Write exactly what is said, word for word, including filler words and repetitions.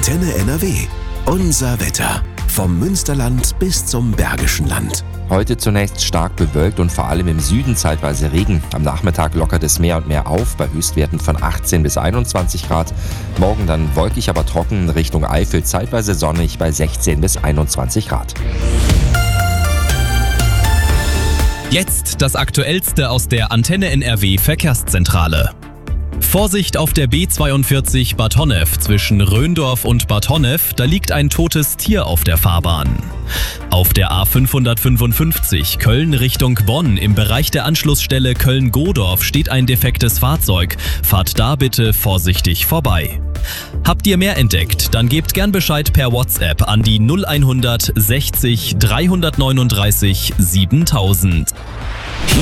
Antenne N R W. Unser Wetter. Vom Münsterland bis zum Bergischen Land. Heute zunächst stark bewölkt und vor allem im Süden zeitweise Regen. Am Nachmittag lockert es mehr und mehr auf, bei Höchstwerten von achtzehn bis einundzwanzig Grad. Morgen dann wolkig, aber trocken, Richtung Eifel zeitweise sonnig bei sechzehn bis einundzwanzig Grad. Jetzt das Aktuellste aus der Antenne N R W Verkehrszentrale. Vorsicht auf der B zweiundvierzig Bad Honnef zwischen Röndorf und Bad Honnef, da liegt ein totes Tier auf der Fahrbahn. Auf der A fünfhundertfünfundfünfzig Köln Richtung Bonn im Bereich der Anschlussstelle Köln-Godorf steht ein defektes Fahrzeug. Fahrt da bitte vorsichtig vorbei. Habt ihr mehr entdeckt? Dann gebt gern Bescheid per WhatsApp an die null eins sechzig dreihundertneununddreißig siebentausend.